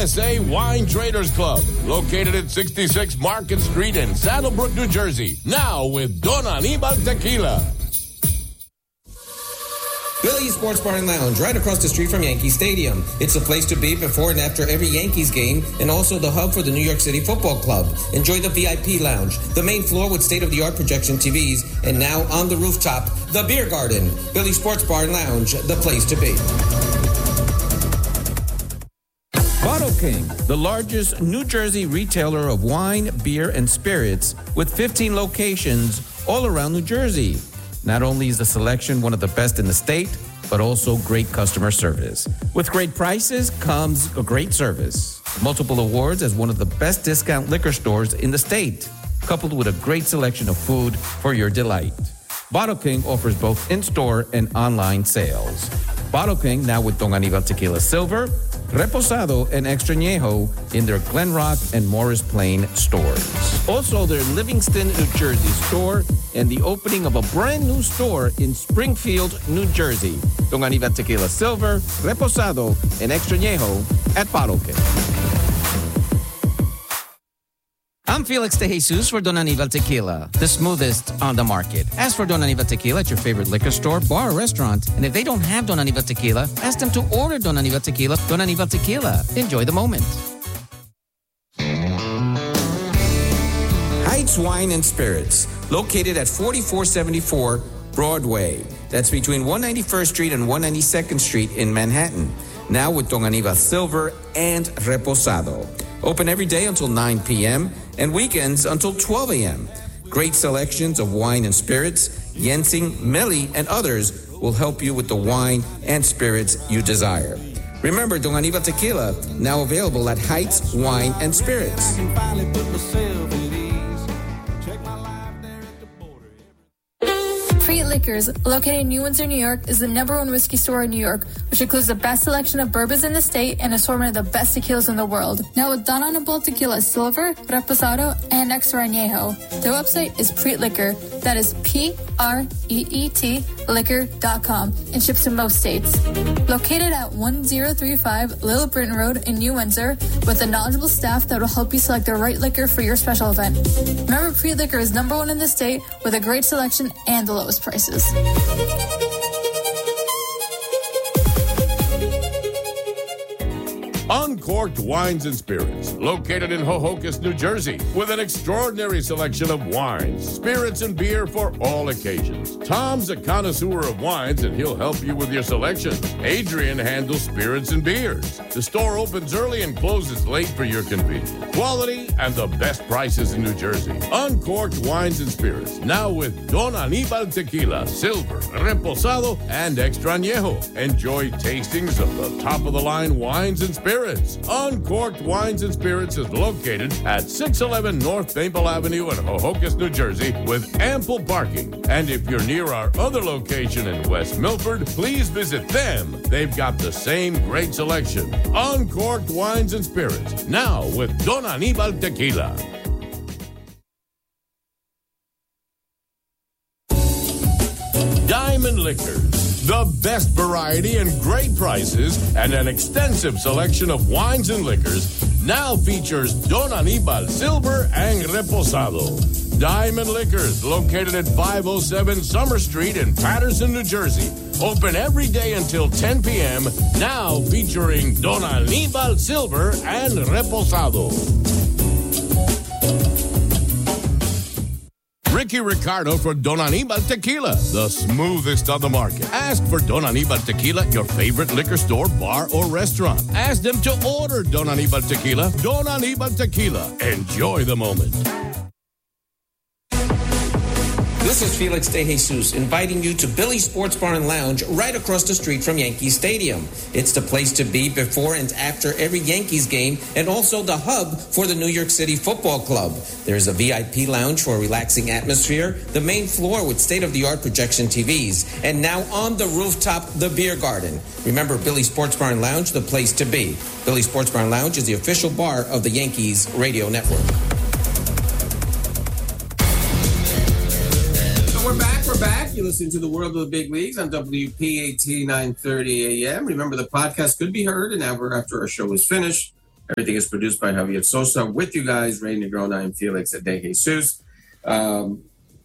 USA Wine Traders Club, located at 66 Market Street in Saddlebrook, New Jersey. Now with Don Anibal Tequila. Billy's Sports Bar and Lounge, right across the street from Yankee Stadium. It's the place to be before and after every Yankees game, and also the hub for the New York City Football Club. Enjoy the VIP lounge, the main floor with state-of-the-art projection TVs, and now on the rooftop, the beer garden. Billy's Sports Bar and Lounge, the place to be. Bottle King, the largest New Jersey retailer of wine, beer, and spirits, with 15 locations all around New Jersey. Not only is the selection one of the best in the state, but also great customer service. With great prices comes a great service. Multiple awards as one of the best discount liquor stores in the state, coupled with a great selection of food for your delight. Bottle King offers both in-store and online sales. Bottle King now with Don Anibal Tequila Silver, Reposado, and Extra Añejo in their Glen Rock and Morris Plain stores. Also, their Livingston, New Jersey store and the opening of a brand new store in Springfield, New Jersey. Don Anibal Tequila Silver, Reposado, and Extra Añejo at Bottle King. I'm Felix De Jesus for Don Anibal Tequila, the smoothest on the market. Ask for Don Anibal Tequila at your favorite liquor store, bar, or restaurant. And if they don't have Don Anibal Tequila, ask them to order Don Anibal Tequila. Don Anibal Tequila. Enjoy the moment. Heights Wine and Spirits, located at 4474 Broadway. That's between 191st Street and 192nd Street in Manhattan. Now with Don Anibal Silver and Reposado. Open every day until 9 p.m. and weekends until 12 a.m. Great selections of wine and spirits, Yensing, Melly, and others will help you with the wine and spirits you desire. Remember, Don Anibal Tequila, now available at Heights Wine and Spirits. Preet Liquors, located in New Windsor, New York, is the #1 whiskey store in New York, which includes the best selection of bourbons in the state and assortment of the best tequilas in the world. Now with Don Anibal Tequila Silver, Reposado, and Extra Añejo. Their website is Preet Liquor. That is PREET liquor.com and ships to most states. Located at 1035 Little Britain Road in New Windsor, with a knowledgeable staff that will help you select the right liquor for your special event. Remember, Preet Liquor is #1 in the state with a great selection and the lowest prices. Uncorked Wines and Spirits, located in Hohokus, New Jersey, with an extraordinary selection of wines, spirits, and beer for all occasions. Tom's a connoisseur of wines, and he'll help you with your selection. Adrian handles spirits and beers. The store opens early and closes late for your convenience. Quality and the best prices in New Jersey. Uncorked Wines and Spirits, now with Don Anibal Tequila, Silver, Reposado, and Extra Añejo. Enjoy tastings of the top-of-the-line wines and spirits. Uncorked Wines and Spirits is located at 611 North Maple Avenue in Hohokus, New Jersey, with ample parking. And if you're near our other location in West Milford, please visit them. They've got the same great selection. Uncorked Wines and Spirits, now with Don Anibal Tequila. Diamond Liquors, the best variety and great prices, and an extensive selection of wines and liquors, now features Don Anibal Silver and Reposado. Diamond Liquors, located at 507 Summer Street in Patterson, New Jersey. Open every day until 10 p.m., now featuring Don Anibal Silver and Reposado. Ricky Ricardo for Don Anibal Tequila, the smoothest on the market. Ask for Don Anibal Tequila at your favorite liquor store, bar, or restaurant. Ask them to order Don Anibal Tequila. Don Anibal Tequila. Enjoy the moment. This is Felix De Jesus inviting you to Billy's Sports Bar and Lounge right across the street from Yankee Stadium. It's the place to be before and after every Yankees game, and also the hub for the New York City Football Club. There's a VIP lounge for a relaxing atmosphere, the main floor with state-of-the-art projection TVs, and now on the rooftop, the beer garden. Remember, Billy's Sports Bar and Lounge, the place to be. Billy's Sports Bar and Lounge is the official bar of the Yankees radio network. We're back. You listen to the World of the Big Leagues on WPAT 930 AM. Remember, the podcast could be heard an hour after our show is finished Everything is produced by Javier Sosa. With you guys, Ray Negron, I am Felix De Jesus. Of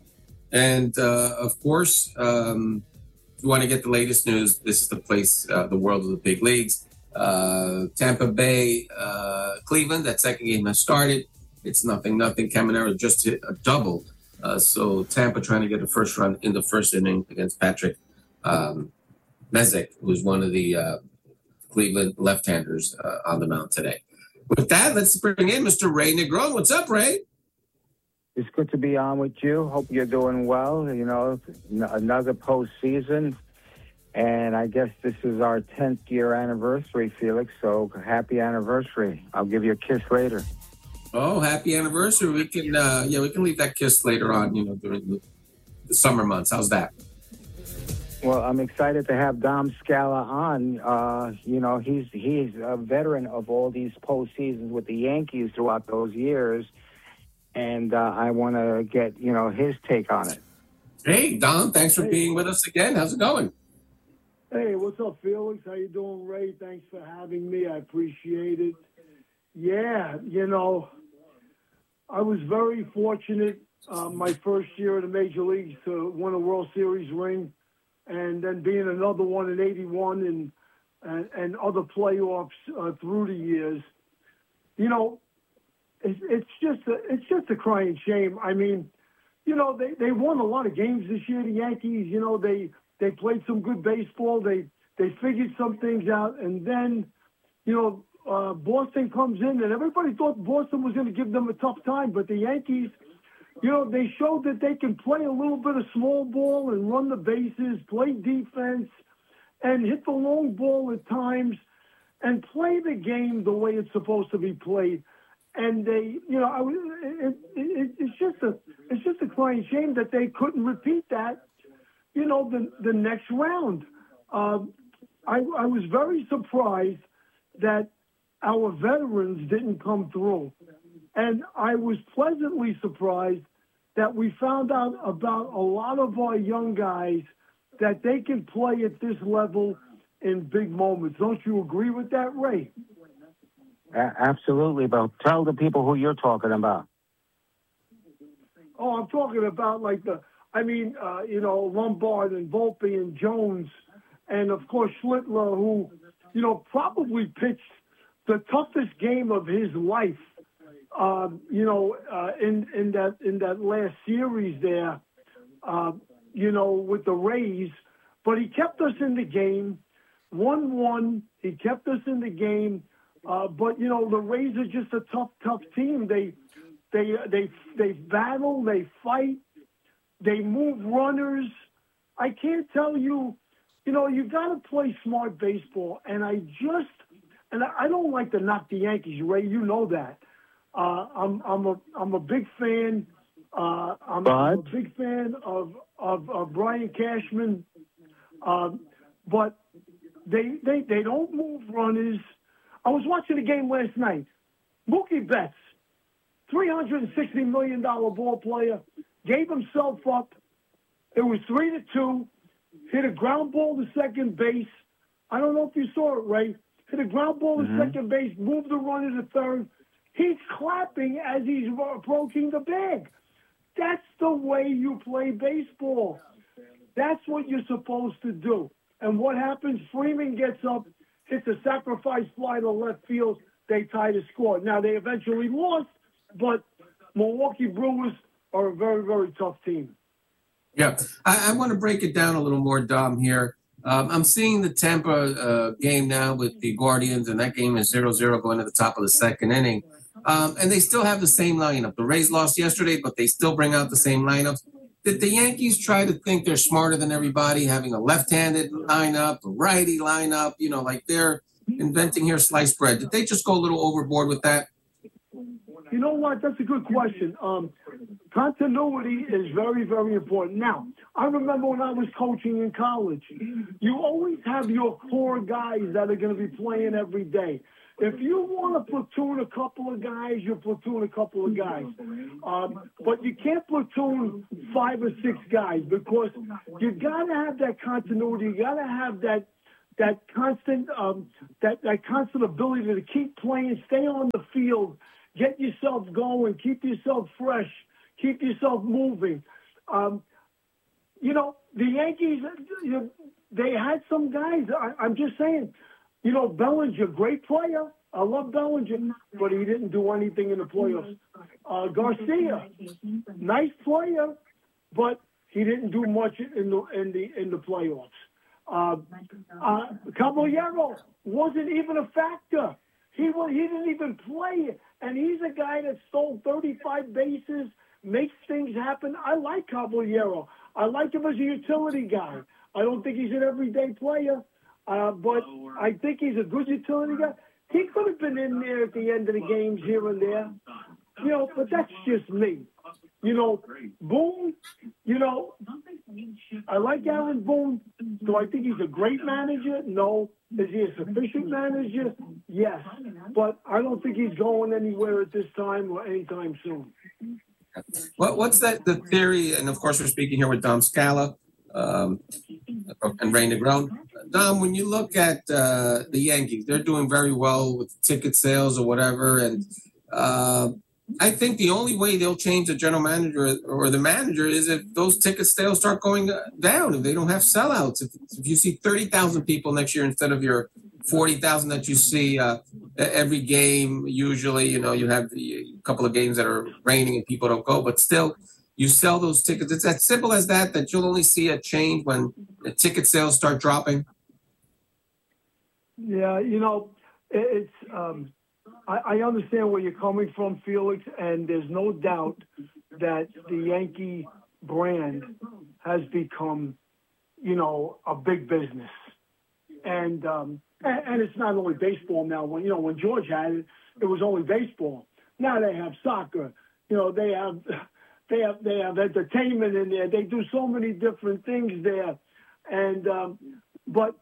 course, if you want to get the latest news, this is the place, the world of the big leagues. Tampa Bay, Cleveland, that second game has started. It's 0-0. Caminero just hit a double. So Tampa trying to get a first run in the first inning against Patrick Mezek, who's one of the Cleveland left-handers on the mound today. With that, let's bring in Mr. Ray Negron. What's up, Ray? It's good to be on with you. Hope you're doing well. You know, another postseason. And I guess this is our 10th year anniversary, Felix. So happy anniversary. I'll give you a kiss later. Oh, happy anniversary. We can we can leave that kiss later on, during the summer months. How's that? Well, I'm excited to have Dom Scala on. He's a veteran of all these postseasons with the Yankees throughout those years. And I want to get, his take on it. Hey, Dom, thanks for being with us again. How's it going? Hey, what's up, Felix? How you doing, Ray? Thanks for having me. I appreciate it. Yeah, I was very fortunate my first year in the major leagues to win a World Series ring, and then being another one in '81 and other playoffs through the years. It's just a crying shame. I mean, they won a lot of games this year. The Yankees, they played some good baseball. They figured some things out, and then Boston comes in, and everybody thought Boston was going to give them a tough time, but the Yankees, they showed that they can play a little bit of small ball and run the bases, play defense, and hit the long ball at times, and play the game the way it's supposed to be played. And they, it's just a crying shame that they couldn't repeat that, the next round. I was very surprised that our veterans didn't come through. And I was pleasantly surprised that we found out about a lot of our young guys that they can play at this level in big moments. Don't you agree with that, Ray? Absolutely, but tell the people who you're talking about. Oh, I'm talking about Lombard and Volpe and Jones, and of course Schlittler, who, probably pitched the toughest game of his life, in that last series there, with the Rays. But he kept us in the game, 1-1. He kept us in the game. But the Rays are just a tough team. They battle, they fight, they move runners. I can't tell you, you got to play smart baseball. And I don't like to knock the Yankees, Ray. You know that. I'm a big fan. I'm a big fan of Brian Cashman. But they don't move runners. I was watching the game last night. Mookie Betts, $360 million ball player, gave himself up. It was 3-2. Hit a ground ball to second base. I don't know if you saw it, Ray. Hit a ground ball to second base, moved the runner to third. He's clapping as he's approaching the bag. That's the way you play baseball. That's what you're supposed to do. And what happens? Freeman gets up, hits a sacrifice fly to left field. They tie the score. Now, they eventually lost, but Milwaukee Brewers are a very, very tough team. Yeah, I want to break it down a little more, Dom, here. I'm seeing the Tampa game now with the Guardians, and that game is 0-0 going to the top of the second inning. And they still have the same lineup. The Rays lost yesterday, but they still bring out the same lineups. Did the Yankees try to think they're smarter than everybody, having a left-handed lineup, a righty lineup, like they're inventing here sliced bread? Did they just go a little overboard with that? You know what? That's a good question. Continuity is very, very important. Now, I remember when I was coaching in college, you always have your core guys that are going to be playing every day. If you want to platoon a couple of guys, you platoon a couple of guys. But you can't platoon 5 or 6 guys because you got to have that continuity. You got to have that constant ability to keep playing, stay on the field, get yourself going, keep yourself fresh, keep yourself moving. The Yankees, they had some guys. I'm just saying, Bellinger, great player. I love Bellinger, but he didn't do anything in the playoffs. Garcia, nice player, but he didn't do much in the playoffs. Caballero wasn't even a factor. He didn't even play, and he's a guy that stole 35 bases, makes things happen. I like Caballero. I like him as a utility guy. I don't think he's an everyday player, but I think he's a good utility guy. He could have been in there at the end of the games here and there, but that's just me. Boone, I like Aaron Boone. Do I think he's a great manager? No. Is he a sufficient manager? Yes. But I don't think he's going anywhere at this time or anytime soon. What's the theory? And of course, we're speaking here with Dom Scala and Ray Negron. Dom, when you look at the Yankees, they're doing very well with ticket sales or whatever. And I think the only way they'll change the general manager or the manager is if those ticket sales start going down, if they don't have sellouts. If you see 30,000 people next year instead of your 40,000 that you see every game, usually, you have a couple of games that are raining and people don't go, but still you sell those tickets. It's as simple as that you'll only see a change when the ticket sales start dropping. Yeah, it's I understand where you're coming from, Felix, and there's no doubt that the Yankee brand has become, a big business. And it's not only baseball now. When George had it, it was only baseball. Now they have soccer. They have entertainment in there. They do so many different things there. And but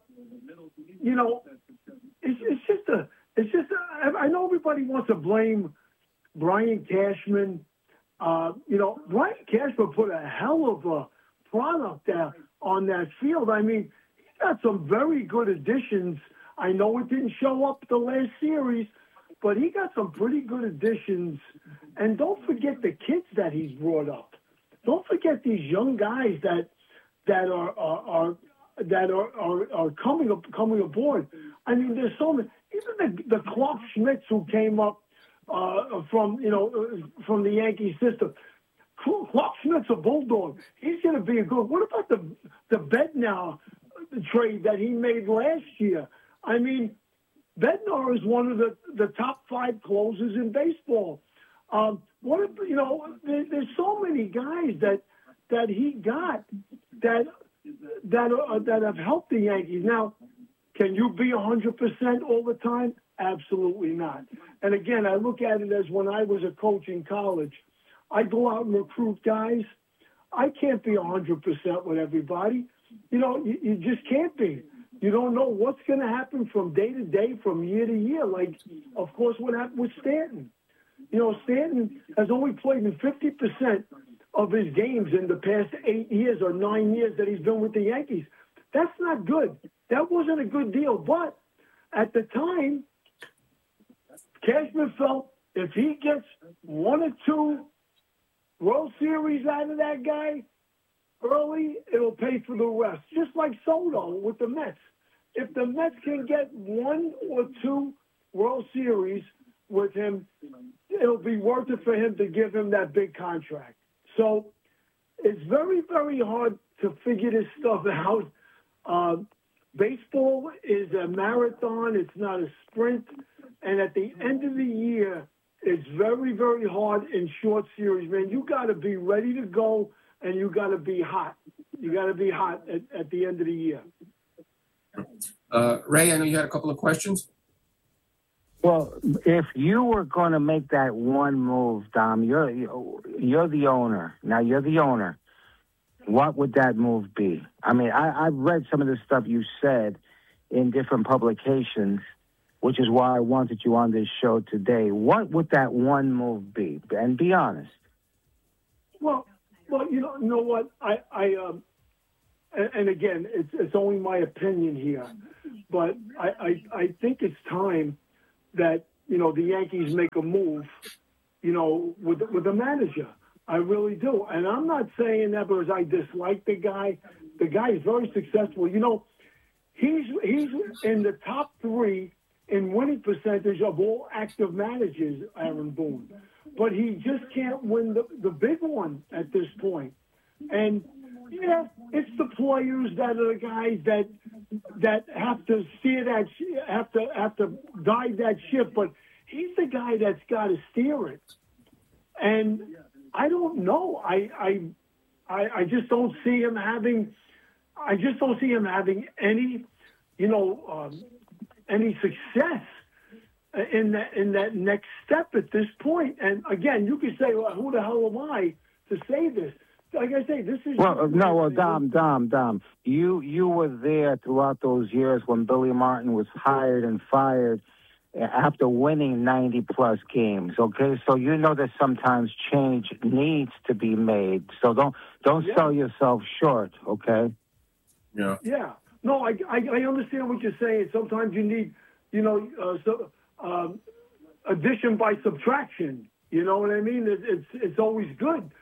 it's just I know everybody wants to blame Brian Cashman. Brian Cashman put a hell of a product there on that field. I mean, he got some very good additions. I know it didn't show up the last series, but he got some pretty good additions. And don't forget the kids that he's brought up. Don't forget these young guys that are coming aboard. I mean, there's so many. Even the Clark Schmitz who came up from the Yankee system. Clark Schmitz, a bulldog. He's going to be a good. What about the Bednar trade that he made last year? I mean, Bednar is one of the top 5 closers in baseball. There's so many guys that he got that have helped the Yankees. Now, can you be 100% all the time? Absolutely not. And again, I look at it as when I was a coach in college, I go out and recruit guys. I can't be 100% with everybody. You just can't be. You don't know what's going to happen from day to day, from year to year. Like, of course, what happened with Stanton. Stanton has only played in 50% of his games in the past 8 years or 9 years that he's been with the Yankees. That's not good. That wasn't a good deal. But at the time, Cashman felt if he gets 1 or 2 World Series out of that guy early, it'll pay for the rest. Just like Soto with the Mets. If the Mets can get 1 or 2 World Series with him, it'll be worth it for him to give him that big contract. So it's very, very hard to figure this stuff out. Baseball is a marathon. It's not a sprint. And at the end of the year, it's very, very hard in short series, man. You got to be ready to go, and you got to be hot. You got to be hot at the end of the year. Ray, I know you had a couple of questions. Well, if you were going to make that one move, Dom, you're the owner. Now you're the owner. What would that move be? I mean, I've read some of the stuff you said in different publications, which is why I wanted you on this show today. What would that one move be? And be honest. Well, you know what? and again, it's only my opinion here, but I think it's time that, the Yankees make a move, with the manager. I really do. And I'm not saying that because I dislike the guy. The guy is very successful. He's in the top 3 in winning percentage of all active managers, Aaron Boone. But he just can't win the big one at this point. And, it's the players that are the guys that have to steer that, have to guide that ship. But he's the guy that's got to steer it. And I don't know. I just don't see him having. I just don't see him having any, any success in that next step at this point. And again, you could say, well, who the hell am I to say this? Like I say, this is... Dom, you were there throughout those years when Billy Martin was hired and fired after winning 90-plus games, okay? So that sometimes change needs to be made. So don't sell yourself short, okay? Yeah. Yeah. No, I understand what you're saying. Sometimes you need, addition by subtraction. You know what I mean? It's always good.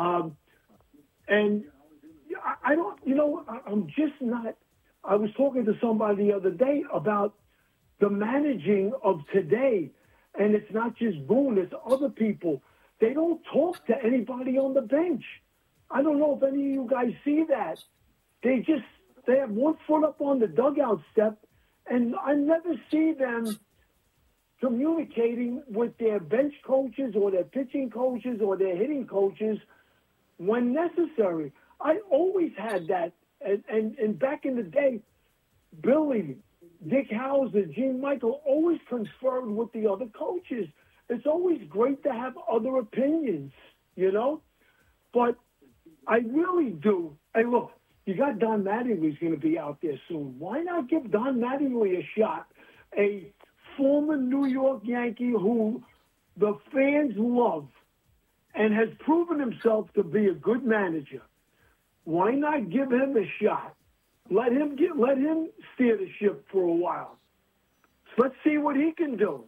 And I don't, I'm just not. I was talking to somebody the other day about the managing of today, and it's not just Boone, it's other people. They don't talk to anybody on the bench. I don't know if any of you guys see that. They have one foot up on the dugout step, and I never see them communicating with their bench coaches or their pitching coaches or their hitting coaches when necessary. I always had that. And back in the day, Billy, Dick Hauser, Gene Michael always conferred with the other coaches. It's always great to have other opinions, But I really do. Hey, look, you got Don Mattingly's going to be out there soon. Why not give Don Mattingly a shot? A former New York Yankee who the fans love and has proven himself to be a good manager. Why not give him a shot? Let him steer the ship for a while. So let's see what he can do.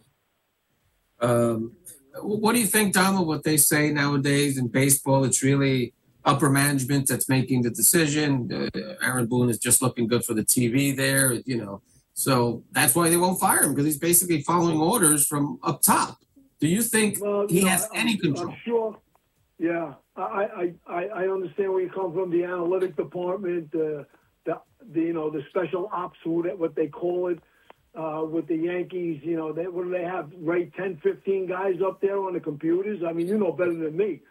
What do you think, Dom, of what they say nowadays in baseball? It's really upper management that's making the decision. Aaron Boone is just looking good for the TV there, So that's why they won't fire him, because he's basically following orders from up top. Do you think he has any control? I'm sure. Yeah, I understand where you come from. The analytic department, the special ops, what they call it, with the Yankees. What do they have? Right, 10, 15 guys up there on the computers. I mean, you know better than me.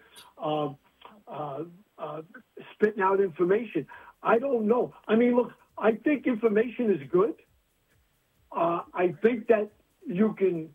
Spitting out information. I don't know. I mean, look, I think information is good. I think that you can,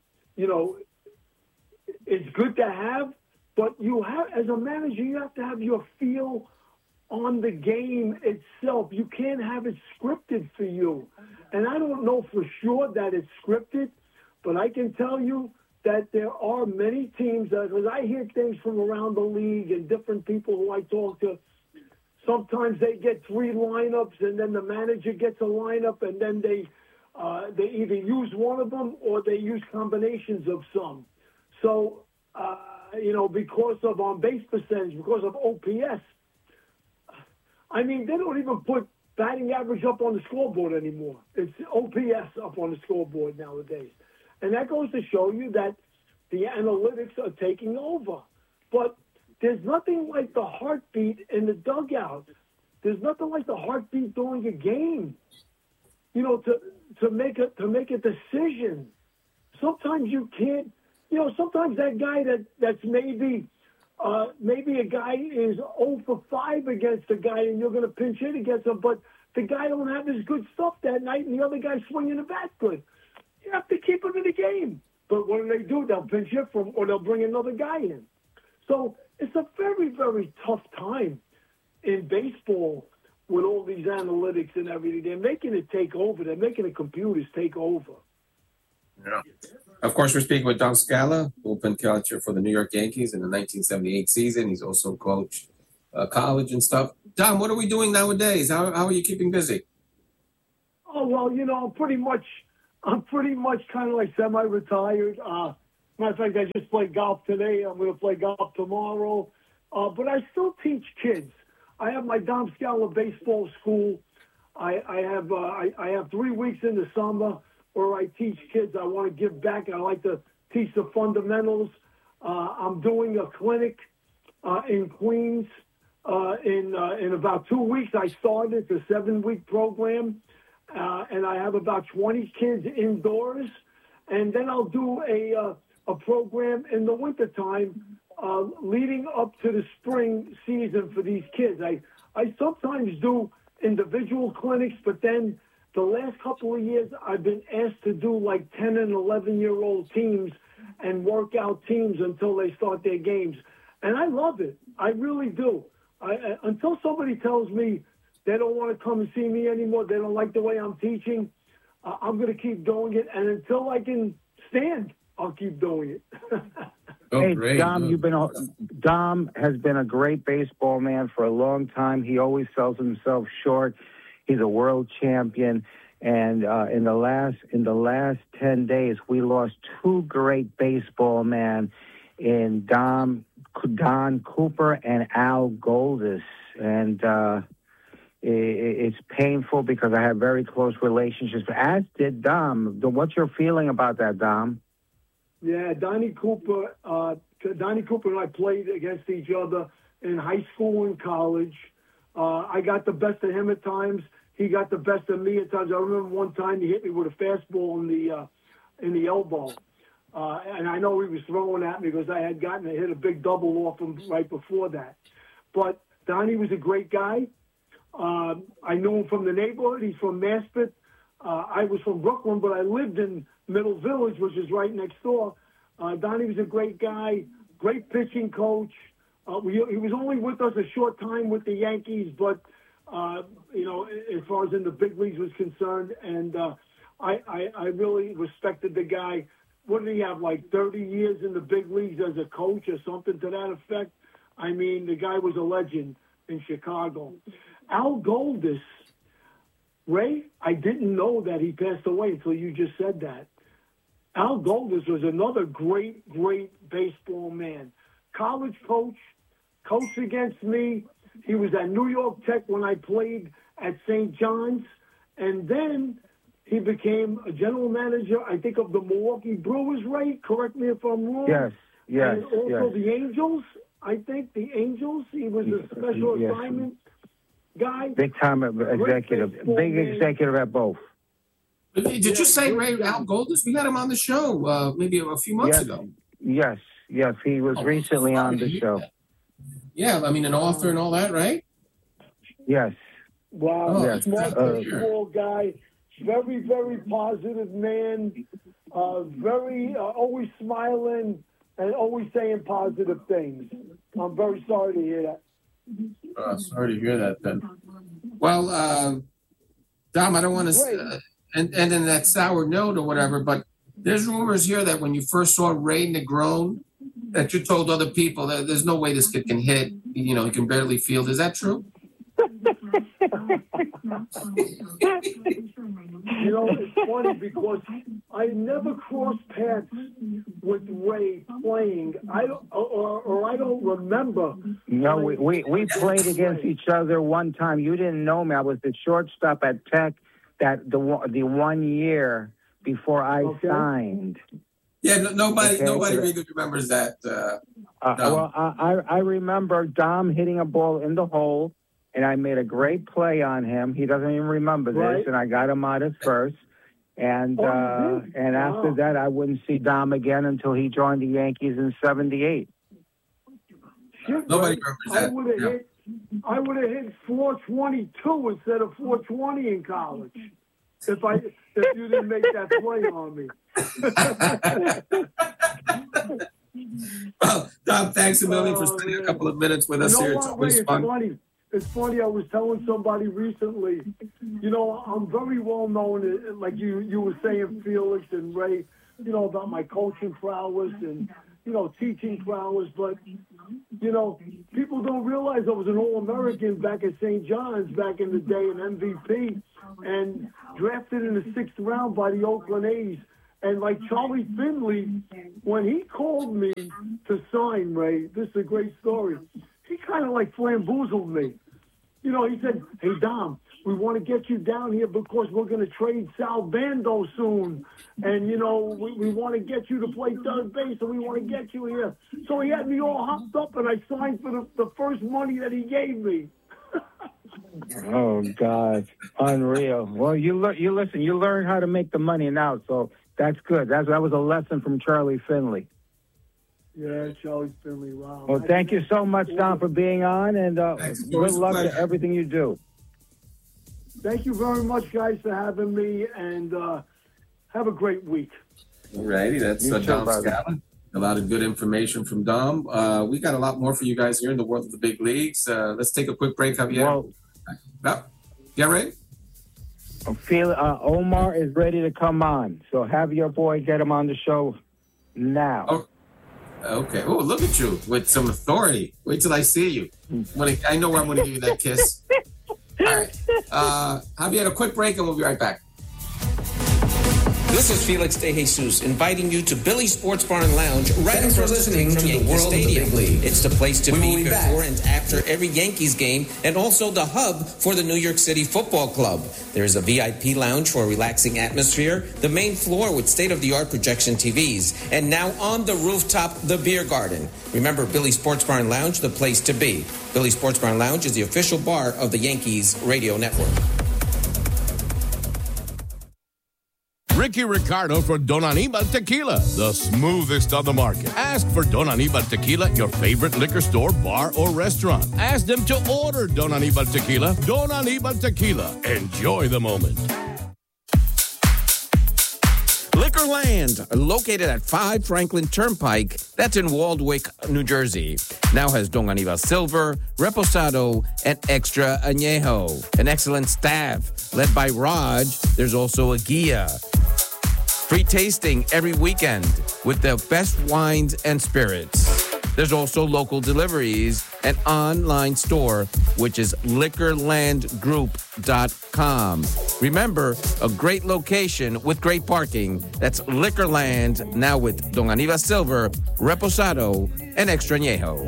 it's good to have, but as a manager, you have to have your feel on the game itself. You can't have it scripted for you. And I don't know for sure that it's scripted, but I can tell you that there are many teams, because I hear things from around the league and different people who I talk to. Sometimes they get 3 lineups, and then the manager gets a lineup, and then they either use one of them or they use combinations of some. So, because of on-base percentage, because of OPS, I mean, they don't even put batting average up on the scoreboard anymore. It's OPS up on the scoreboard nowadays. And that goes to show you that the analytics are taking over. But there's nothing like the heartbeat in the dugout. There's nothing like the heartbeat during a game, to make a decision. Sometimes you can't, sometimes that guy that's maybe a guy is 0 for 5 against a guy and you're going to pinch hit against him, but the guy don't have his good stuff that night and the other guy's swinging the bat good. You have to keep him in the game. But what do? They'll pinch hit from, or they'll bring another guy in. So it's a very, very tough time in baseball with all these analytics and everything. They're making it take over. They're making the computers take over. Yeah. Of course, we're speaking with Don Scala, bullpen catcher for the New York Yankees in the 1978 season. He's also coached college and stuff. Dom, what are we doing nowadays? How are you keeping busy? Oh well, I'm pretty much kind of like semi-retired. Matter of fact, I just played golf today. I'm going to play golf tomorrow. But I still teach kids. I have my Dom Scala baseball school. I have 3 weeks in the summer where I teach kids. I want to give back. I like to teach the fundamentals. I'm doing a clinic in Queens in about 2 weeks. I started. It's a 7-week program, and I have about 20 kids indoors. And then I'll do a program in the wintertime leading up to the spring season for these kids. I sometimes do individual clinics, but then the last couple of years I've been asked to do like 10 and 11-year-old teams and work out teams until they start their games. And I love it. I really do. Until somebody tells me they don't want to come and see me anymore, they don't like the way I'm teaching, I'm going to keep doing it. And until I can stand, I'll keep doing it. Hey, great. Dom, Dom has been a great baseball man for a long time. He always sells himself short. He's a world champion. And in the last 10 days, we lost 2 great baseball men in Don Cooper and Al Goldis. And it's painful because I have very close relationships, as did Dom. What's your feeling about that, Dom? Yeah, Donnie Cooper and I played against each other in high school and college. I got the best of him at times. He got the best of me at times. I remember one time he hit me with a fastball in the elbow. And I know he was throwing at me because I had hit a big double off him right before that. But Donnie was a great guy. I knew him from the neighborhood. He's from Maspeth. I was from Brooklyn, but I lived in Middle Village, which is right next door. Donnie was a great guy, great pitching coach. He was only with us a short time with the Yankees, but, as far as in the big leagues was concerned, and I really respected the guy. What did he have, like 30 years in the big leagues as a coach or something to that effect? I mean, the guy was a legend in Chicago. Al Goldis, Ray, I didn't know that he passed away until you just said that. Al Goldis was another great, great baseball man. College coach, coached against me. He was at New York Tech when I played at St. John's. And then he became a general manager, I think, of the Milwaukee Brewers, Ray. Correct me if I'm wrong. Yes. And also the Angels, I think, the Angels. He was a special assignment guy. Big-time executive. Big executive at both. Did you say Ray Al Goldis? We had him on the show maybe a few months ago. Yes. He was recently on the show. Yeah, I mean, an author and all that, right? Yes. Wow. Yes. Smart baseball guy. Very, very positive man. Very always smiling and always saying positive things. I'm very sorry to hear that. Sorry to hear that then. Well, Dom, I don't want to end in that sour note or whatever, but there's rumors here that when you first saw Ray Negron, that you told other people that there's no way this kid can hit. He can barely field. Is that true? It's funny because I never crossed paths with Ray playing. I don't remember. No, we played against each other one time. You didn't know me. I was the shortstop at Tech that the 1 year before I signed. Yeah, nobody really remembers that. Well, I remember Dom hitting a ball in the hole, and I made a great play on him. He doesn't even remember this, and I got him out at first. And after that, I wouldn't see Dom again until he joined the Yankees in ¡78. Nobody remembers that. I would have hit 422 instead of 420 in college if you didn't make that play on me. Well, Dom, thanks a million for spending a couple of minutes with us here. It's always fun. It's funny. I was telling somebody recently, I'm very well known, like you were saying, Felix and Ray, about my coaching prowess and, teaching prowess, but, people don't realize I was an All-American back at St. John's back in the day, an MVP, and drafted in the 6th round by the Oakland A's. And like Charlie Finley, when he called me to sign, Ray, this is a great story, he kind of like flamboozled me. He said, hey, Dom, we want to get you down here because we're going to trade Sal Bando soon. And, we want to get you to play third base, and we want to get you here. So he had me all hopped up, and I signed for the first money that he gave me. Oh, God. Unreal. Well, you learn how to make the money now, so that's good. That was a lesson from Charlie Finley. Yeah, Charlie Finley. Wow. Well, thank you so much, Don, for being on, and good luck to everything you do. Thank you very much, guys, for having me, and have a great week. All righty, that's Dom Scala. A lot of good information from Dom. We got a lot more for you guys here in the world of the big leagues. Let's take a quick break, Javier. Yeah, Ray? Omar is ready to come on, so have your boy get him on the show now. Oh. Okay. Oh, look at you with some authority. Wait till I see you. I know where I'm going to give you that kiss. All right. Javier, a quick break and we'll be right back. This is Felix De Jesus inviting you to Billy's Sports Bar and Lounge right across listening from the World Stadium. It's the place to be before and after every Yankees game, and also the hub for the New York City Football Club. There is a VIP lounge for a relaxing atmosphere, the main floor with state-of-the-art projection TVs, and now on the rooftop, the beer garden. Remember, Billy's Sports Bar and Lounge, the place to be. Billy's Sports Bar and Lounge is the official bar of the Yankees radio network. Ricky Ricardo for Don Anibal Tequila, the smoothest on the market. Ask for Don Anibal Tequila at your favorite liquor store, bar, or restaurant. Ask them to order Don Anibal Tequila. Don Anibal Tequila. Enjoy the moment. Liquorland, located at 5 Franklin Turnpike, that's in Waldwick, New Jersey, now has Don Anibal Silver, Reposado, and Extra Añejo. An excellent staff, led by Raj. There's also a guia. Free tasting every weekend with the best wines and spirits. There's also local deliveries, an online store, which is liquorlandgroup.com. Remember, a great location with great parking. That's Liquorland, now with Don Anibal Silver, Reposado, and Extra Añejo.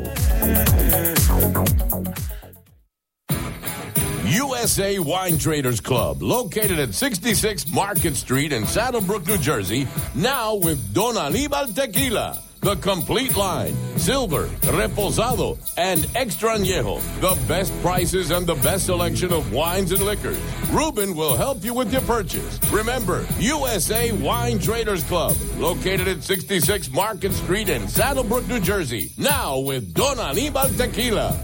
USA Wine Traders Club, located at 66 Market Street in Saddlebrook, New Jersey, now with Don Anibal Tequila. The complete line, Silver, Reposado, and Extra Añejo. The best prices and the best selection of wines and liquors. Ruben will help you with your purchase. Remember, USA Wine Traders Club, located at 66 Market Street in Saddlebrook, New Jersey. Now with Don Anibal Tequila.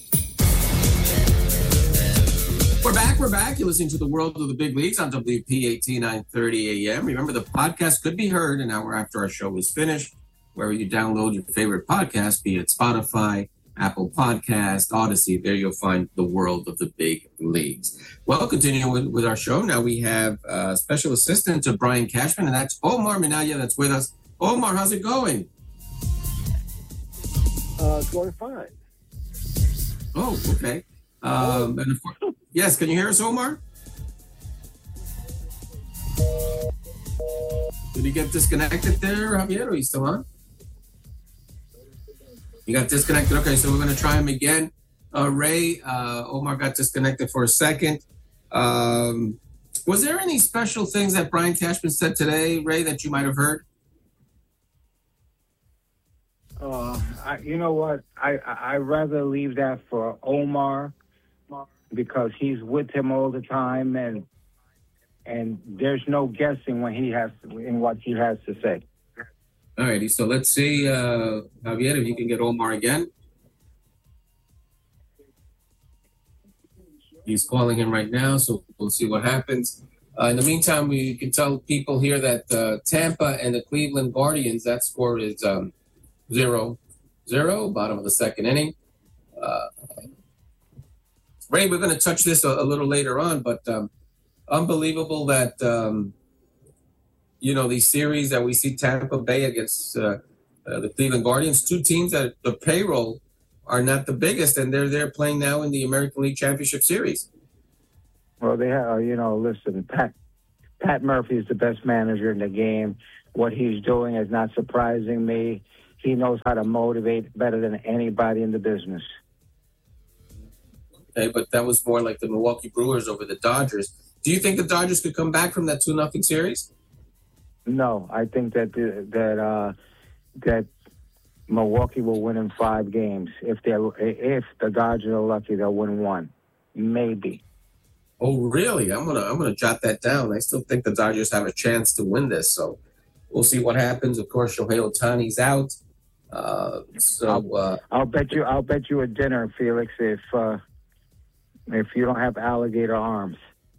We're back. You're listening to the World of the Big Leagues on WPAT 930 AM. Remember, the podcast could be heard an hour after our show is finished, wherever you download your favorite podcast, be it Spotify, Apple Podcast, Odyssey. There you'll find the World of the Big Leagues. Well, continuing with our show, now we have special assistant to Brian Cashman, and that's Omar Minaya that's with us. Omar, how's it going? It's going fine. Oh, okay. And of course, yes, can you hear us, Omar? Did he get disconnected there, Javier? Or are you still on? You got disconnected. Okay, so we're going to try him again. Ray, Omar got disconnected for a second. Was there any special things that Brian Cashman said today, Ray, that you might have heard? You know what? I'd rather leave that for Omar because he's with him all the time, and there's no guessing when in what he has to say. All righty, so let's see, Javier, if you can get Omar again. He's calling him right now, so we'll see what happens. In the meantime, we can tell people here that Tampa and the Cleveland Guardians, that score is 0-0, bottom of the second inning. Ray, we're going to touch this a little later on, but unbelievable that, these series that we see Tampa Bay against the Cleveland Guardians, two teams that the payroll are not the biggest, and they're playing now in the American League Championship Series. Well, they have, listen, Pat Murphy is the best manager in the game. What he's doing is not surprising me. He knows how to motivate better than anybody in the business. Okay, but that was more like the Milwaukee Brewers over the Dodgers. Do you think the Dodgers could come back from that 2-0 series? No, I think that Milwaukee will win in 5 games. If the Dodgers are lucky, they'll win 1, maybe. Oh, really? I'm gonna jot that down. I still think the Dodgers have a chance to win this. So we'll see what happens. Of course, Shohei Ohtani's out. I'll bet you a dinner, Felix, if you don't have alligator arms.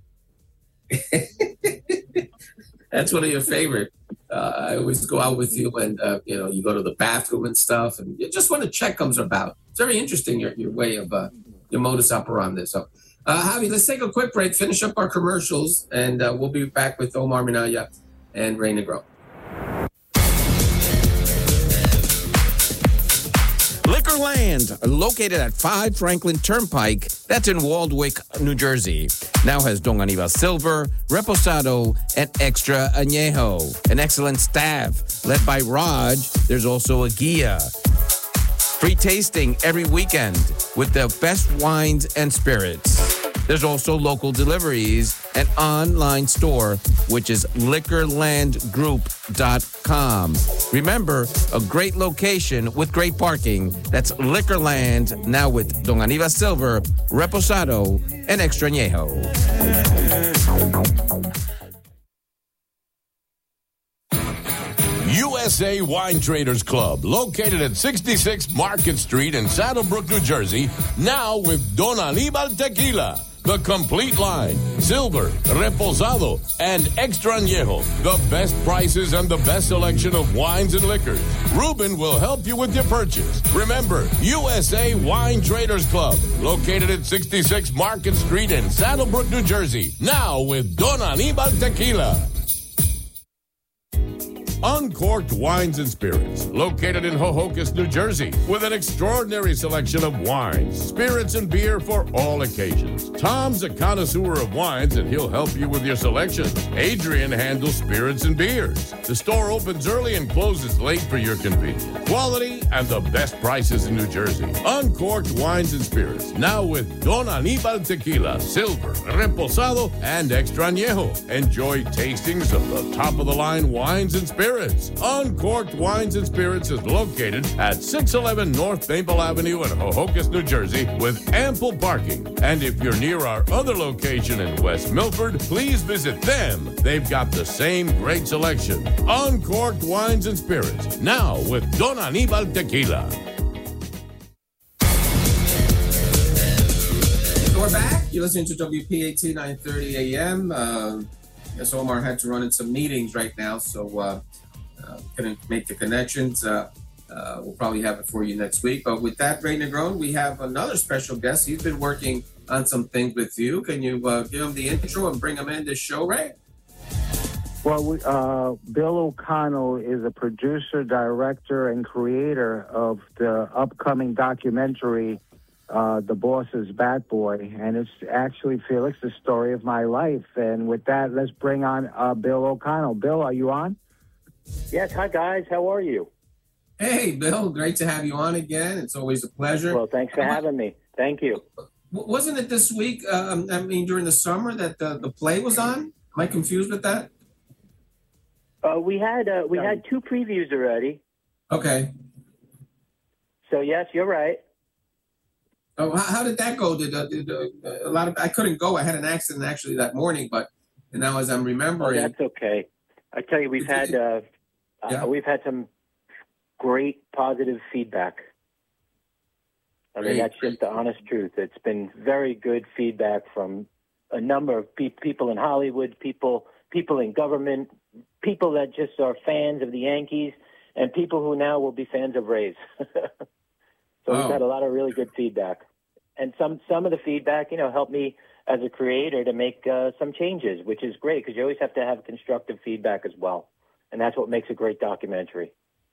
That's one of your favorite. I always go out with you and, you go to the bathroom and stuff. And just when the check comes about. It's very interesting, your way of, your modus operandi. So, Javi, let's take a quick break, finish up our commercials, and we'll be back with Omar Minaya and Ray Negron. Liquorland, located at 5 Franklin Turnpike, that's in Waldwick, New Jersey, now has Don Aníbal Silver, Reposado, and Extra Añejo. An excellent staff led by Raj. There's also a guia. Free tasting every weekend with the best wines and spirits. There's also local deliveries, an online store, which is liquorlandgroup.com. Remember, a great location with great parking. That's Liquorland, now with Don Aníbal Silver, Reposado, and Extra Añejo. USA Wine Traders Club, located at 66 Market Street in Saddlebrook, New Jersey, now with Don Aníbal Tequila. The complete line, Silver, Reposado, and Extra Añejo. The best prices and the best selection of wines and liquors. Ruben will help you with your purchase. Remember, USA Wine Traders Club, located at 66 Market Street in Saddlebrook, New Jersey. Now with Don Aníbal Tequila. Uncorked Wines and Spirits, located in Hohokus, New Jersey, with an extraordinary selection of wines, spirits, and beer for all occasions. Tom's a connoisseur of wines, and he'll help you with your selections. Adrian handles spirits and beers. The store opens early and closes late for your convenience. Quality and the best prices in New Jersey. Uncorked Wines and Spirits, now with Don Aníbal Tequila, Silver, Reposado, and Extra Añejo. Enjoy tastings of the top-of-the-line wines and spirits. Uncorked Wines and Spirits is located at 611 North Maple Avenue in Hohokus, New Jersey, with ample parking. And if you're near our other location in West Milford, please visit them. They've got the same great selection. Uncorked Wines and Spirits, now with Don Aníbal Tequila. So we're back. You're listening to WPAT 930 AM. Yes, Omar had to run in some meetings right now, so couldn't make the connections. We'll probably have it for you next week. But with that, Ray Negron, we have another special guest. He's been working on some things with you. Can you give him the intro and bring him in this show, Ray? Well, Bill O'Connell is a producer, director, and creator of the upcoming documentary, The Boss's Bat Boy, and it's actually, Felix, the story of my life. And with that, let's bring on Bill O'Connell. Bill, are you on? Yes. Hi, guys. How are you? Hey, Bill. Great to have you on again. It's always a pleasure. Well, thanks for having me. Thank you. Wasn't it this week, during the summer that the play was on? Am I confused with that? We had 2 previews already. Okay. So, yes, you're right. Oh, how did that go? Did a lot of I couldn't go. I had an accident actually that morning, but now as I'm remembering, that's okay. I tell you, we've had some great positive feedback. I mean, that's just the honest truth. It's been very good feedback from a number of people in Hollywood, people in government, people that just are fans of the Yankees, and people who now will be fans of Rays. So we've had a lot of really good feedback. And some of the feedback, helped me as a creator to make some changes, which is great because you always have to have constructive feedback as well. And that's what makes a great documentary.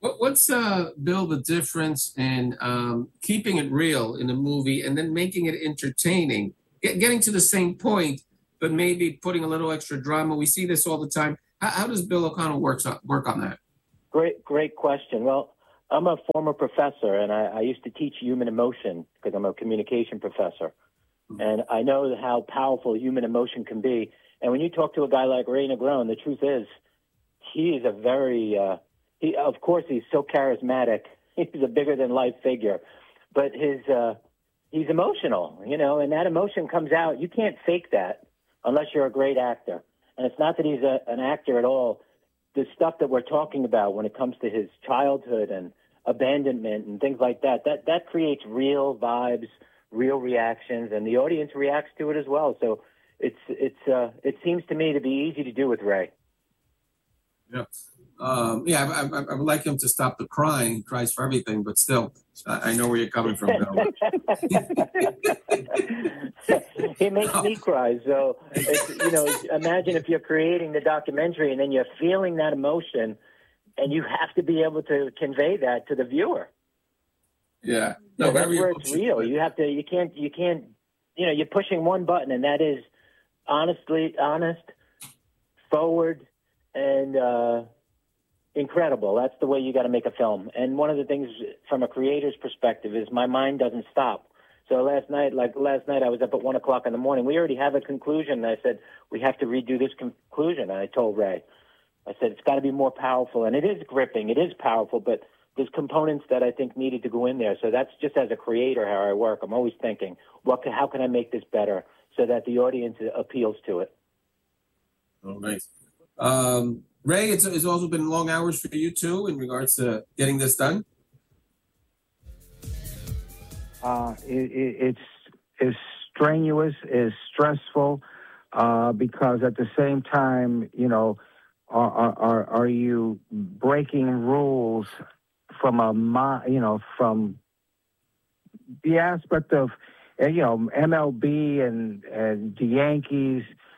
What's Bill, the difference in keeping it real in a movie and then making it entertaining, getting to the same point, but maybe putting a little extra drama? We see this all the time. How does Bill O'Connell work on that? Great question. Well, I'm a former professor, and I used to teach human emotion because I'm a communication professor. And I know how powerful human emotion can be. And when you talk to a guy like Ray Negron, the truth is, he is a very, of course, he's so charismatic. He's a bigger-than-life figure. But he's emotional, and that emotion comes out. You can't fake that unless you're a great actor. And it's not that he's an actor at all. The stuff that we're talking about when it comes to his childhood and abandonment and things like that creates real vibes, real reactions, and the audience reacts to it as well. So it seems to me to be easy to do with Ray. Yeah. I would like him to stop the crying. He cries for everything, but still, I know where you're coming from, Bill. He makes me cry. So, imagine if you're creating the documentary and then you're feeling that emotion, and you have to be able to convey that to the viewer. Yeah. No, that's where it's real. You can't, you're pushing one button, and that is honest, forward, and incredible. That's the way you got to make a film. And one of the things from a creator's perspective is my mind doesn't stop. So last night I was up at 1 o'clock in the morning. We already have a conclusion. I said, we have to redo this conclusion. And I told Ray, I said, it's got to be more powerful. And it is gripping. It is powerful, but there's components that I think needed to go in there. So that's just as a creator how I work. I'm always thinking, how can I make this better so that the audience appeals to it? Oh, nice. Ray, it's also been long hours for you too in regards to getting this done. It's strenuous, it's stressful, because at the same time, are you breaking rules from from the aspect of MLB and the Yankees?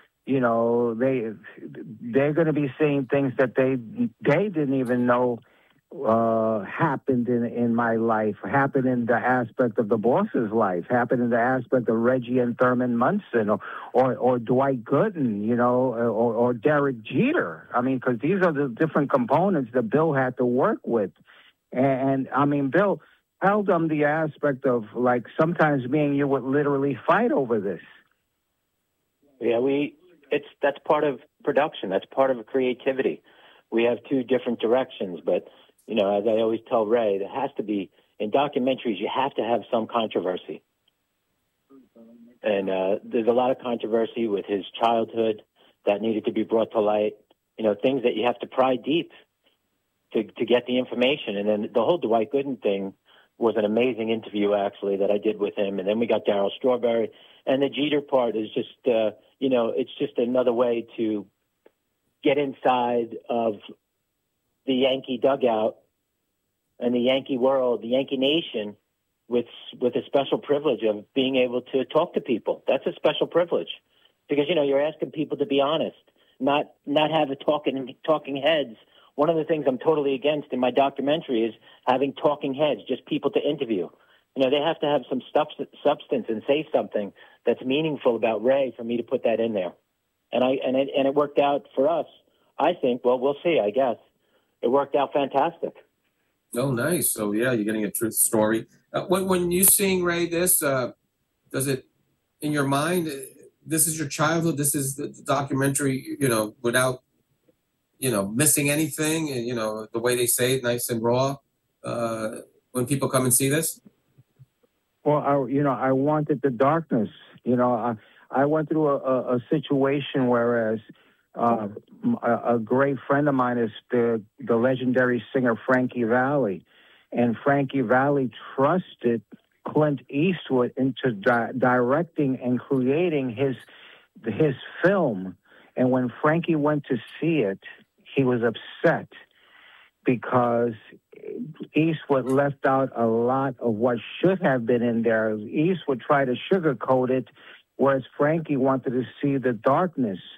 They're going to be seeing things that they didn't even know happened in my life, happened in the aspect of the boss's life, happened in the aspect of Reggie and Thurman Munson, or Dwight Gooden, or Derek Jeter. I mean, because these are the different components that Bill had to work with. And I mean, Bill held them the aspect of, like, sometimes me and you would literally fight over this. Yeah, that's part of production. That's part of creativity. We have two different directions, but, as I always tell Ray, there has to be, in documentaries, you have to have some controversy. And there's a lot of controversy with his childhood that needed to be brought to light, things that you have to pry deep to get the information. And then the whole Dwight Gooden thing was an amazing interview, actually, that I did with him. And then we got Darryl Strawberry. And the Jeter part is just, it's just another way to get inside of the Yankee dugout and the Yankee world, the Yankee nation, with a special privilege of being able to talk to people. That's a special privilege because, you're asking people to be honest, not have a talking heads. One of the things I'm totally against in my documentary is having talking heads, just people to interview. They have to have some substance and say something that's meaningful about Ray for me to put that in there. And it worked out for us, I think. Well, we'll see, I guess. It worked out fantastic. Oh, nice. So, yeah, you're getting a truth story. When you seeing Ray this, does it, in your mind, this is your childhood, this is the documentary, without, missing anything, the way they say it, nice and raw, when people come and see this? Well, I wanted the darkness. I went through a situation whereas a great friend of mine is the legendary singer Frankie Valli. And Frankie Valli trusted Clint Eastwood into directing and creating his film. And when Frankie went to see it, he was upset because Eastwood left out a lot of what should have been in there. Eastwood tried to sugarcoat it, whereas Frankie wanted to see the darkness.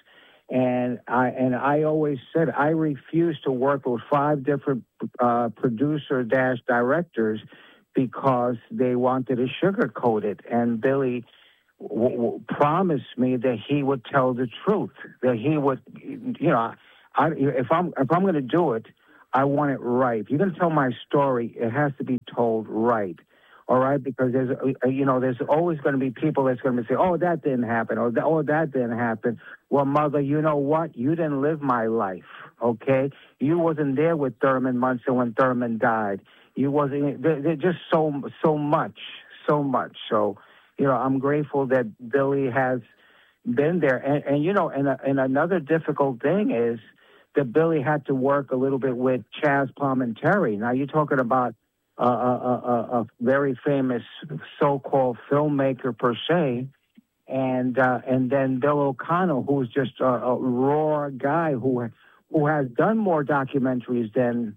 And I always said I refused to work with 5 different producer-directors because they wanted to sugarcoat it. And Billy promised me that he would tell the truth, that he would, if I'm going to do it, I want it right. If you're going to tell my story, it has to be told right. All right, because there's always going to be people that's going to say, oh, that didn't happen, or that didn't happen. Well, Mother, you know what? You didn't live my life, okay? You wasn't there with Thurman Munson when Thurman died. You wasn't. There's just so much. So, I'm grateful that Billy has been there. And another difficult thing is that Billy had to work a little bit with Chaz Palminteri. Now, you're talking about a very famous so-called filmmaker per se, and then Bill O'Connell, who's just a raw guy who has done more documentaries than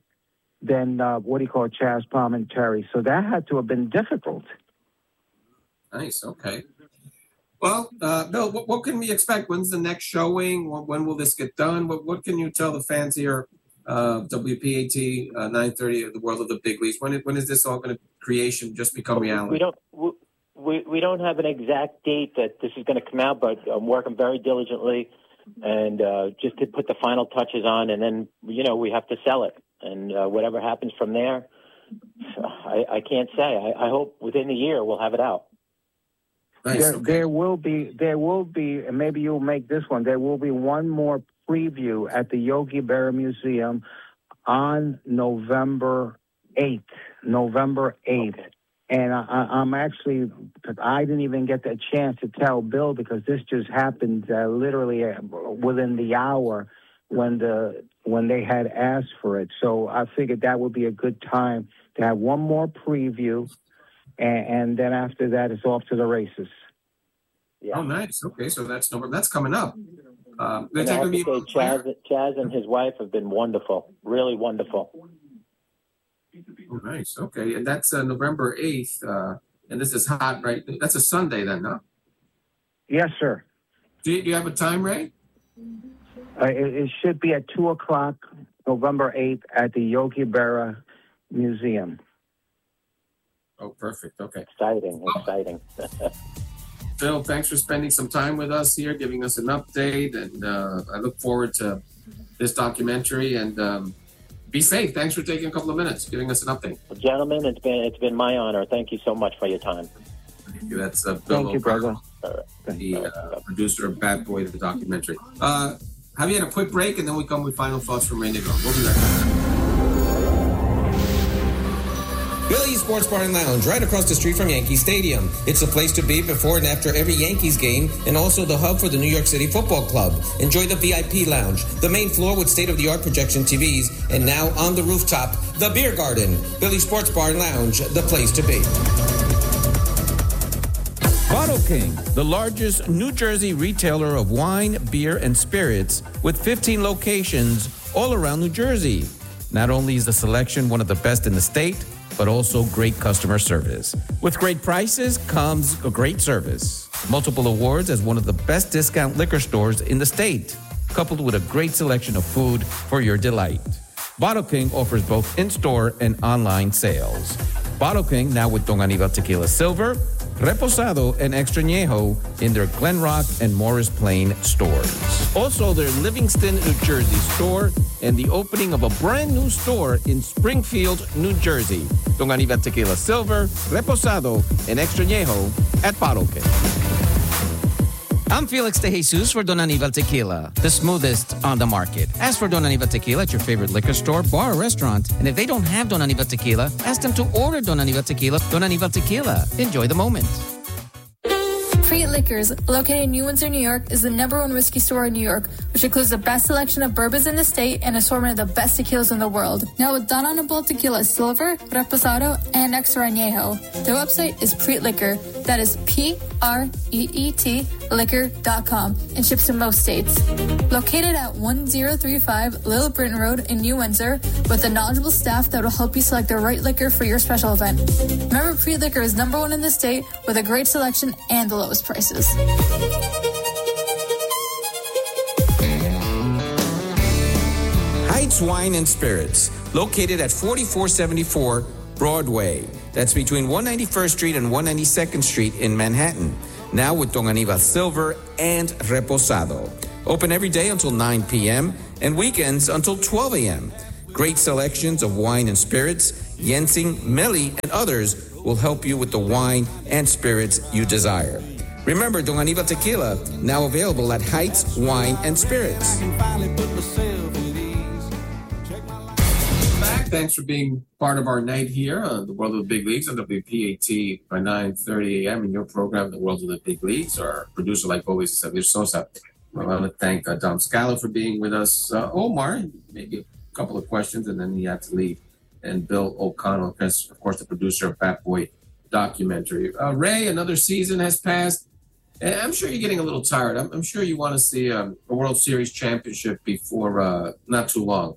Chaz Palminteri. So that had to have been difficult. Nice. Okay. Well, Bill, what can we expect? When's the next showing? When will this get done? What can you tell the fans here? WPAT 930, the world of the big leagues. When is this all going to creation just become reality? We don't have an exact date that this is going to come out, but I'm working very diligently and just to put the final touches on, and then we have to sell it, and whatever happens from there, I can't say. I hope within the year we'll have it out. Nice. There will be, and maybe you'll make this one. There will be one more preview at the Yogi Berra Museum on November 8th. Okay. And I'm actually, I didn't even get the chance to tell Bill because this just happened literally within the hour when they had asked for it. So I figured that would be a good time to have one more preview, and then after that, it's off to the races. Yeah. Oh, nice. Okay, so that's coming up. Chaz and his wife have been wonderful, really wonderful. Oh, nice. Okay, and that's November 8th, and this is hot, right? That's a Sunday then, huh? Yes, sir. Do you have a time, Ray? It should be at 2 o'clock, November 8th, at the Yogi Berra Museum. Oh, perfect. Okay. Exciting. Phil, thanks for spending some time with us here, giving us an update, and I look forward to this documentary. And be safe. Thanks for taking a couple of minutes, giving us an update. Well, gentlemen, it's been my honor. Thank you so much for your time. Thank you. That's Bill Thank you, brother. The producer of Bad Boy, the documentary. Have you had a quick break, and then we come with final thoughts from Randy Gone. We'll be right back. Billy's Sports Bar and Lounge, right across the street from Yankee Stadium. It's a place to be before and after every Yankees game, and also the hub for the New York City Football Club. Enjoy the VIP lounge, the main floor with state-of-the-art projection TVs, and now on the rooftop, the beer garden. Billy's Sports Bar and Lounge, the place to be. Bottle King, the largest New Jersey retailer of wine, beer, and spirits, with 15 locations all around New Jersey. Not only is the selection one of the best in the state, but also great customer service. With great prices comes a great service. Multiple awards as one of the best discount liquor stores in the state, coupled with a great selection of food for your delight. Bottle King offers both in-store and online sales. Bottle King now with Don Aníbal Tequila Silver, Reposado, and Extra Añejo in their Glen Rock and Morris Plain stores. Also, their Livingston, New Jersey store and the opening of a brand new store in Springfield, New Jersey. Don Aníbal Tequila Silver, Reposado, and Extra Añejo at Bottle King. I'm Felix De Jesus for Don Aníbal Tequila, the smoothest on the market. Ask for Don Aníbal Tequila at your favorite liquor store, bar, or restaurant. And if they don't have Don Aníbal Tequila, ask them to order Don Aníbal Tequila. Don Aníbal Tequila. Enjoy the moment. Preet Liquors, located in New Windsor, New York, is the #1 whiskey store in New York, which includes the best selection of bourbons in the state and assortment of the best tequilas in the world. Now with Don Aníbal Tequila Silver, Reposado, and Extra Añejo. Their website is Preet Liquor. That is PREET liquor.com and ships to most states. Located at 1035 Little Britain Road in New Windsor, with a knowledgeable staff that will help you select the right liquor for your special event. Remember, Preet Liquor is #1 in the state with a great selection and the lowest prices. Heights Wine and Spirits, located at 4474 Broadway. That's between 191st Street and 192nd Street in Manhattan. Now with Don Aníbal Silver and Reposado. Open every day until 9 p.m. and weekends until 12 a.m. Great selections of wine and spirits, Yensing, Meli, and others will help you with the wine and spirits you desire. Remember, Don Aníbal Tequila, now available at Heights Wine and Spirits. Thanks for being part of our night here on the World of the Big Leagues on WPAT by 9:30 a.m. in your program, The World of the Big Leagues. Our producer, like always, is Xavier Sosa. I want to thank Dom Scala for being with us. Omar, maybe a couple of questions, and then he had to leave. And Bill O'Connell, of course, the producer of Bat Boy documentary. Ray, another season has passed. And I'm sure you're getting a little tired. I'm sure you want to see a World Series championship before not too long.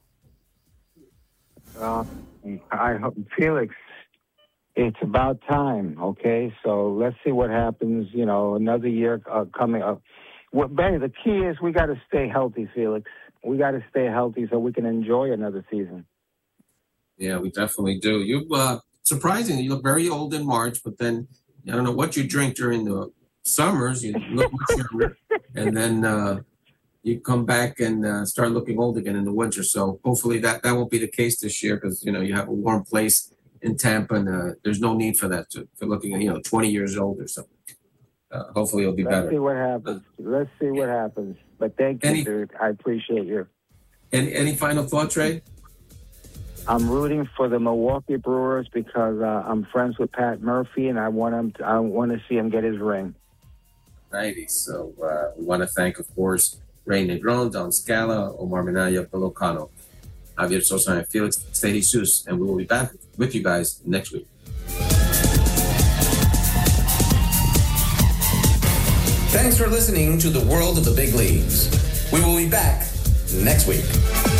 I hope, Felix, it's about time, okay? So let's see what happens, another year coming up. Benny, the key is we got to stay healthy, Felix. We got to stay healthy so we can enjoy another season. Yeah, we definitely do. You, surprisingly, you look very old in March, but then I don't know what you drink during the summers. You look much younger, and then you come back and start looking old again in the winter. So hopefully that won't be the case this year because, you have a warm place in Tampa and there's no need for that for looking at, 20 years old or something. Hopefully it'll be better. Let's see what happens. But thank you, dude. I appreciate you. Any final thoughts, Ray? I'm rooting for the Milwaukee Brewers because I'm friends with Pat Murphy and I want to see him get his ring. Righty. So we want to thank, of course, Ray Negron, Don Scala, Omar Minaya, Bill O'Connell, Javier Sosa, and Felix De Jesus, and we will be back with you guys next week. Thanks for listening to the World of the Big Leagues. We will be back next week.